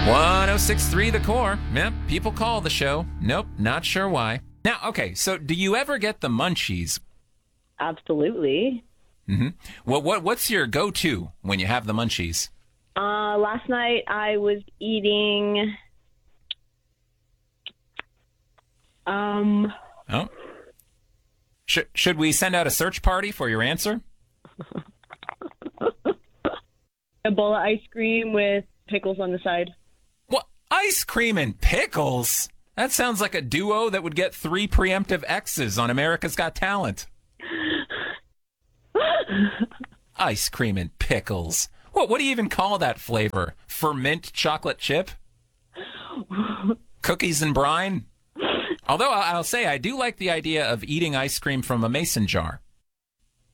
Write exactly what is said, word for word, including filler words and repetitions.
one oh six point three The Core. Yep, people call the show. Nope, not sure why. Now, okay, so do you ever get the munchies? Absolutely. Mm-hmm. Well, what what's your go-to when you have the munchies? Uh, last night I was eating. Um. Oh. Should should we send out a search party for your answer? A bowl of ice cream with pickles on the side. What? Ice cream and pickles? That sounds like a duo that would get three preemptive X's on America's Got Talent. Ice cream and pickles. What what do you even call that flavor? Ferment chocolate chip? Cookies and brine? Although I'll say I do like the idea of eating ice cream from a mason jar.